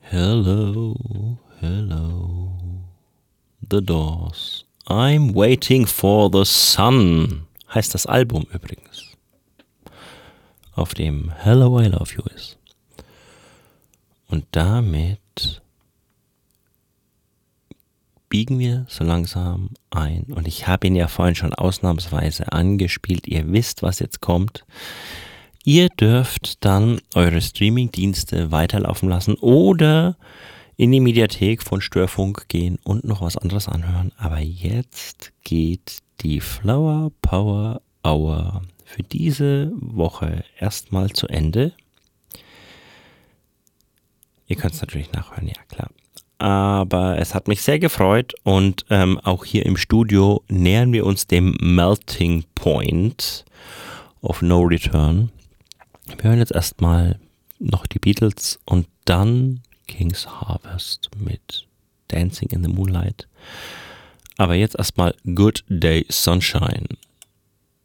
Hello, hello, The Doors. I'm waiting for the sun, heißt das Album übrigens, auf dem Hello, I Love You ist. Und damit biegen wir so langsam ein. Und ich habe ihn ja vorhin schon ausnahmsweise angespielt. Ihr wisst, was jetzt kommt. Ihr dürft dann eure Streaming-Dienste weiterlaufen lassen oder in die Mediathek von Störfunk gehen und noch was anderes anhören. Aber jetzt geht die Flower Power Hour für diese Woche erstmal zu Ende. Ihr könnt es natürlich nachhören, ja klar. Aber es hat mich sehr gefreut und auch hier im Studio nähern wir uns dem Melting Point of No Return. Wir hören jetzt erstmal noch die Beatles und dann King's Harvest mit Dancing in the Moonlight. Aber jetzt erstmal Good Day Sunshine.